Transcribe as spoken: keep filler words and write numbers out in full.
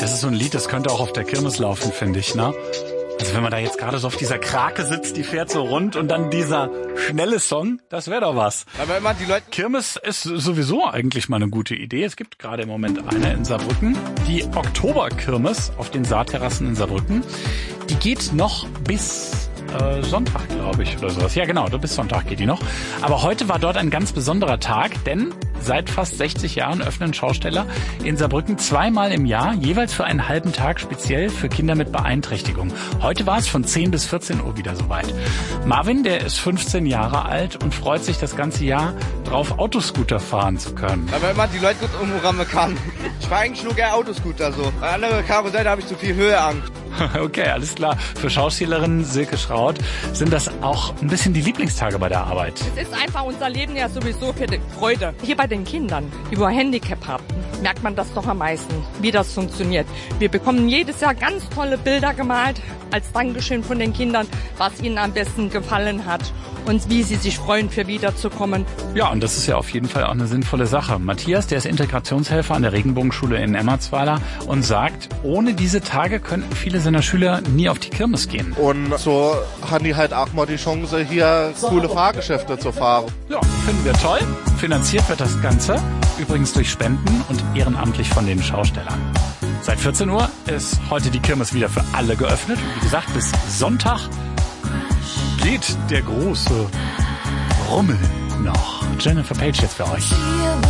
Das ist so ein Lied, das könnte auch auf der Kirmes laufen, finde ich, ne? Also wenn man da jetzt gerade so auf dieser Krake sitzt, die fährt so rund und dann dieser schnelle Song, das wäre doch was. Aber immer die Leute... Kirmes ist sowieso eigentlich mal eine gute Idee. Es gibt gerade im Moment eine in Saarbrücken. Die Oktoberkirmes auf den Saarterrassen in Saarbrücken. Die geht noch bis äh, Sonntag, glaube ich, oder sowas. Ja genau, bis Sonntag geht die noch. Aber heute war dort ein ganz besonderer Tag, denn seit fast sechzig Jahren öffnen Schausteller in Saarbrücken zweimal im Jahr, jeweils für einen halben Tag speziell für Kinder mit Beeinträchtigung. Heute war es von zehn bis vierzehn Uhr wieder soweit. Marvin, der ist fünfzehn Jahre alt und freut sich das ganze Jahr drauf, Autoscooter fahren zu können. Aber immer die Leute gut umrammen kann. Ich fahre eigentlich nur gerne Autoscooter so. Bei anderen Karussell habe ich zu viel Höheangst. Okay, alles klar. Für Schauspielerin Silke Schraut sind das auch ein bisschen die Lieblingstage bei der Arbeit. Es ist einfach unser Leben ja sowieso für die Freude. Hier bei den Kindern, die über Handicap haben, merkt man das doch am meisten, wie das funktioniert. Wir bekommen jedes Jahr ganz tolle Bilder gemalt als Dankeschön von den Kindern, was ihnen am besten gefallen hat und wie sie sich freuen, für wiederzukommen. Ja, und das ist ja auf jeden Fall auch eine sinnvolle Sache. Matthias, der ist Integrationshelfer an der Regenbogenschule in Emmertsweiler und sagt, ohne diese Tage könnten viele seiner Schüler nie auf die Kirmes gehen. Und so haben die halt auch mal die Chance, hier coole Fahrgeschäfte zu fahren. Ja, finden wir toll. Finanziert wird das Ganze übrigens durch Spenden und ehrenamtlich von den Schaustellern. Seit vierzehn Uhr ist heute die Kirmes wieder für alle geöffnet. Und wie gesagt, bis Sonntag geht der große Rummel noch. Jennifer Page jetzt für euch.